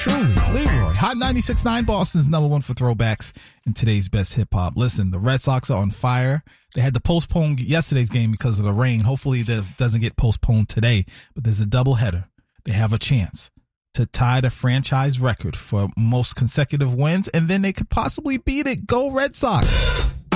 truly, Leroy. Hot 96.9 Boston's number one for throwbacks and today's best hip hop. Listen, the Red Sox are on fire. They had to postpone yesterday's game because of the rain. Hopefully this doesn't get postponed today, but there's a doubleheader. They have a chance to tie the franchise record for most consecutive wins, and then they could possibly beat it. Go Red Sox.